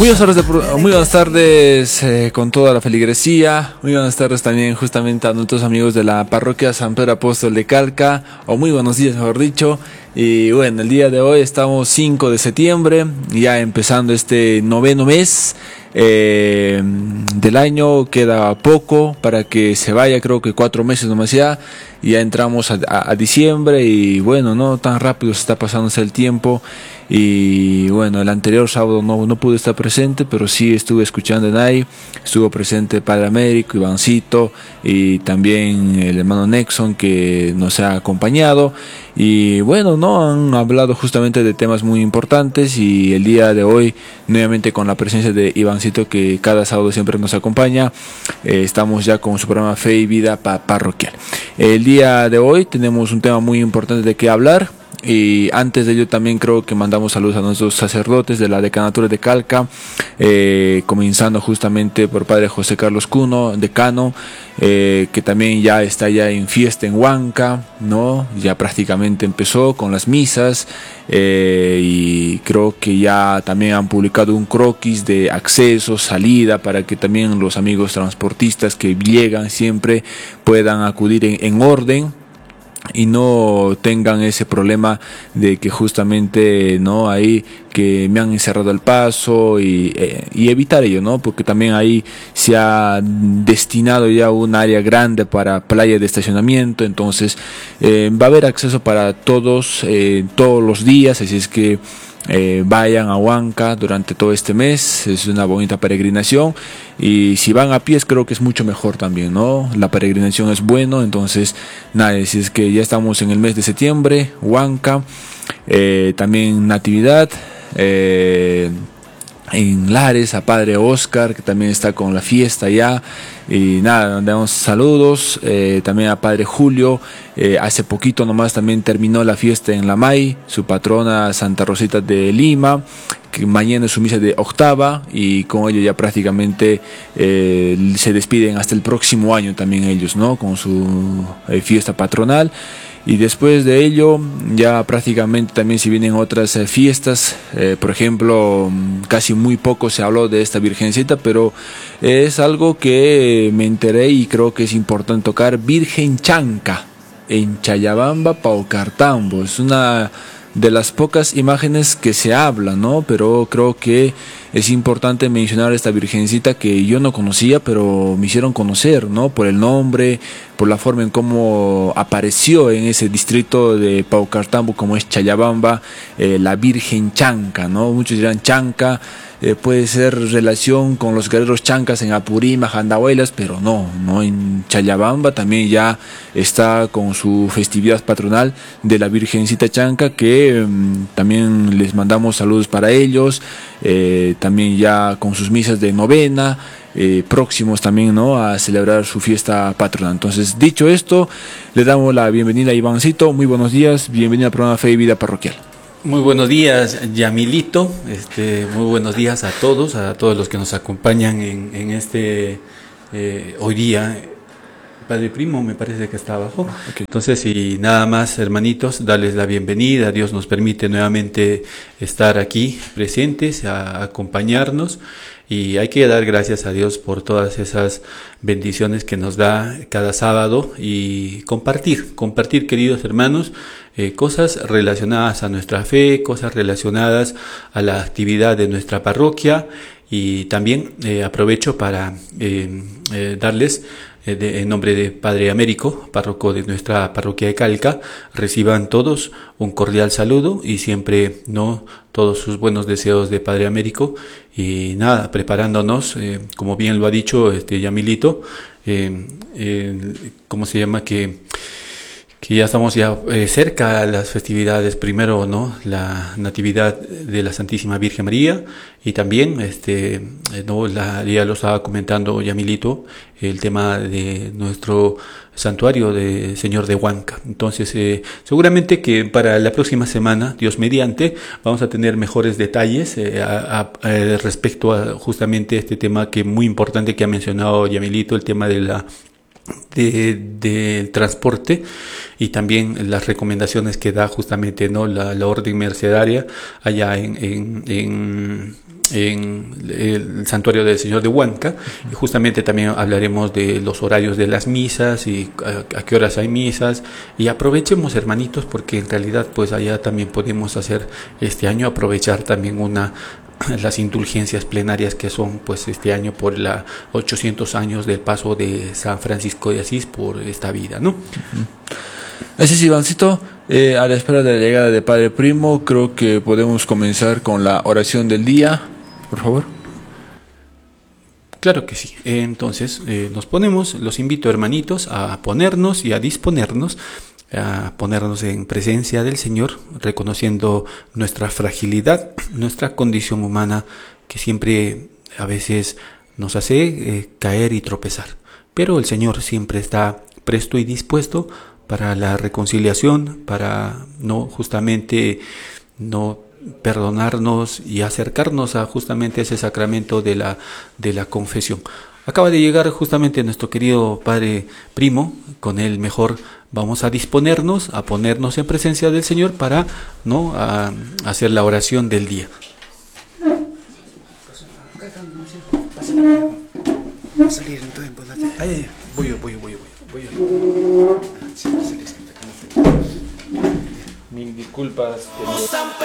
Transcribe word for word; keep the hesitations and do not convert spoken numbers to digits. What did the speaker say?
Muy buenas tardes, de, muy buenas tardes eh, con toda la feligresía. Muy buenas tardes también justamente a nuestros amigos de la parroquia San Pedro Apóstol de Calca, o muy buenos días mejor dicho. Y bueno, el día de hoy estamos cinco de septiembre, ya empezando este noveno mes eh, del año. Queda poco para que se vaya, creo que cuatro meses nomás ya. Y ya entramos a, a, a diciembre y bueno, no tan rápido se está pasándose el tiempo. Y bueno, el anterior sábado no, no pude estar presente, pero sí estuve escuchando en ahí. Estuvo presente Padre Américo, Ivancito y también el hermano Nexon que nos ha acompañado. Y bueno, no han hablado justamente de temas muy importantes, y el día de hoy nuevamente con la presencia de Ivancito, que cada sábado siempre nos acompaña. Eh, estamos ya con su programa Fe y Vida pa- Parroquial. El día de hoy tenemos un tema muy importante de qué hablar. Y antes de ello también creo que mandamos saludos a nuestros sacerdotes de la decanatura de Calca, eh, comenzando justamente por Padre José Carlos Cuno, decano, eh, que también ya está ya en fiesta en Huanca, ¿no? Ya prácticamente empezó con las misas, eh, y creo que ya también han publicado un croquis de acceso, salida, para que también los amigos transportistas que llegan siempre puedan acudir en, en orden y no tengan ese problema de que justamente no ahí que me han encerrado el paso, y, eh, y evitar ello, ¿no? Porque también ahí se ha destinado ya un área grande para playa de estacionamiento, entonces eh, va a haber acceso para todos eh, todos los días, así es que Eh, vayan a Huanca durante todo este mes. Es una bonita peregrinación, y si van a pies creo que es mucho mejor también, ¿no? La peregrinación es bueno, entonces nada, si es que ya estamos en el mes de septiembre, Huanca, eh, también Natividad, eh, en Lares a Padre Oscar, que también está con la fiesta ya. Y nada, mandamos saludos eh, también a Padre Julio. Eh, hace poquito nomás también terminó la fiesta en La May, su patrona Santa Rosita de Lima, que mañana es su misa de octava, y con ello ya prácticamente eh, se despiden hasta el próximo año también ellos, ¿no? Con su eh, fiesta patronal. Y después de ello ya prácticamente también se vienen otras eh, fiestas, eh, por ejemplo, casi muy poco se habló de esta Virgencita, pero es algo que me enteré y creo que es importante tocar: Virgen Chanca, en Chayabamba, Paucartambo. Es una de las pocas imágenes que se habla, ¿no? Pero creo que es importante mencionar esta Virgencita que yo no conocía, pero me hicieron conocer, ¿no? Por el nombre, por la forma en cómo apareció en ese distrito de Paucartambo, como es Chayabamba, eh, la Virgen Chanca, ¿no? Muchos dirán Chanca, eh, puede ser relación con los guerreros chancas en Apurímac, Andahuaylas, pero no, no, en Chayabamba también ya está con su festividad patronal de la Virgencita Chanca, que um, también les mandamos saludos para ellos, eh, también ya con sus misas de novena, eh, próximos también, ¿no?, a celebrar su fiesta patronal. Entonces, dicho esto, le damos la bienvenida a Ivancito. Muy buenos días, bienvenido al programa Fe y Vida Parroquial. Muy buenos días, Yamilito. Este, muy buenos días a todos, a todos los que nos acompañan en, en este eh, hoy día. Padre Primo me parece que está abajo. Okay. Entonces, y nada más, hermanitos, darles la bienvenida. Dios nos permite nuevamente estar aquí presentes, a acompañarnos, y hay que dar gracias a Dios por todas esas bendiciones que nos da cada sábado, y compartir, compartir, queridos hermanos, eh, cosas relacionadas a nuestra fe, cosas relacionadas a la actividad de nuestra parroquia. Y también eh, aprovecho para eh, eh, darles, eh, de, en nombre de Padre Américo, párroco de nuestra parroquia de Calca, reciban todos un cordial saludo y siempre no todos sus buenos deseos de Padre Américo. Y nada, preparándonos, eh, como bien lo ha dicho este Yamilito, eh, eh, ¿cómo se llama? Que que ya estamos ya eh, cerca a las festividades. Primero, ¿no?, la Natividad de la Santísima Virgen María, y también, este, eh, no, la, ya lo estaba comentando Yamilito, el tema de nuestro santuario de Señor de Huanca. Entonces, eh, seguramente que para la próxima semana, Dios mediante, vamos a tener mejores detalles eh, a, a, a, respecto a justamente este tema que muy importante que ha mencionado Yamilito, el tema de la de, de transporte, y también las recomendaciones que da justamente, ¿no?, la, la orden mercedaria allá en, en, en, en el santuario del Señor de Huanca, y justamente también hablaremos de los horarios de las misas y a, a qué horas hay misas, y aprovechemos, hermanitos, porque en realidad pues allá también podemos hacer este año, aprovechar también una las indulgencias plenarias que son pues este año por la ochocientos años del paso de San Francisco de Asís por esta vida, ¿no? Así es, Ivancito, eh, a la espera de la llegada de Padre Primo, creo que podemos comenzar con la oración del día, por favor. Claro que sí. Entonces eh, nos ponemos, los invito, hermanitos, a ponernos y a disponernos, a ponernos en presencia del Señor, reconociendo nuestra fragilidad, nuestra condición humana, que siempre a veces nos hace eh, caer y tropezar. Pero el Señor siempre está presto y dispuesto para la reconciliación, para no justamente no perdonarnos y acercarnos a justamente ese sacramento de la, de la confesión. Acaba de llegar justamente nuestro querido Padre Primo, con él mejor vamos a disponernos, a ponernos en presencia del Señor para no a, a hacer la oración del día. Voy yo, voy yo, voy yo, voy yo. Mil disculpas.